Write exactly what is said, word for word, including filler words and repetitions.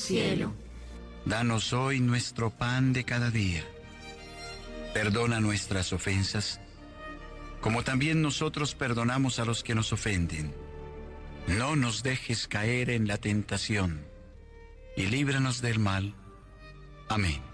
cielo. Danos hoy nuestro pan de cada día. Perdona nuestras ofensas, como también nosotros perdonamos a los que nos ofenden. No nos dejes caer en la tentación, y líbranos del mal. Amén.